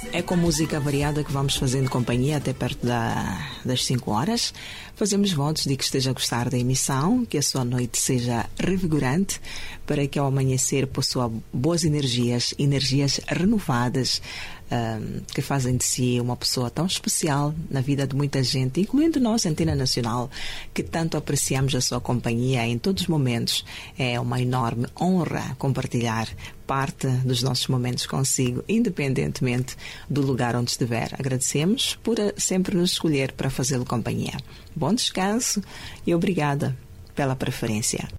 É com música variada que vamos fazendo companhia até perto das 5 horas. Fazemos votos de que esteja a gostar da emissão, que a sua noite seja revigorante, para que ao amanhecer possua boas energias renovadas, que fazem de si uma pessoa tão especial na vida de muita gente, incluindo nós, Antena Nacional, que tanto apreciamos a sua companhia em todos os momentos. É uma enorme honra compartilhar parte dos nossos momentos consigo, independentemente do lugar onde estiver. Agradecemos por sempre nos escolher para fazê-lo companhia. Bom descanso e obrigada pela preferência.